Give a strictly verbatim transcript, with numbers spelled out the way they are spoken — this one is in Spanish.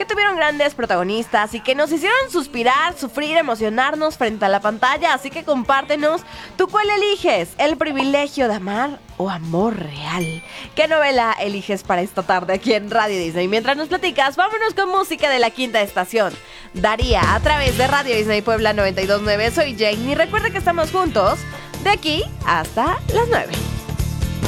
que tuvieron grandes protagonistas y que nos hicieron suspirar, sufrir, emocionarnos frente a la pantalla. Así que compártenos, ¿tú cuál eliges? ¿El privilegio de amar o amor real? ¿Qué novela eliges para esta tarde aquí en Radio Disney? Mientras nos platicas, vámonos con música de la quinta estación. Daría a través de Radio Disney Puebla noventa y dos punto nueve. Soy Jane y recuerda que estamos juntos de aquí hasta las nueve.